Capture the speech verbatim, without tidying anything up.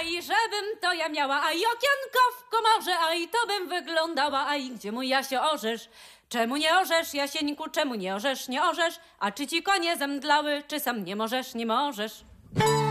aj żebym to ja miała, aj okienko w komorze, aj to bym wyglądała, aj gdzie mój Jasio orzesz? Czemu nie orzesz, Jasieńku, czemu nie orzesz, nie orzesz? A czy ci konie zemdlały, czy sam nie możesz, nie możesz?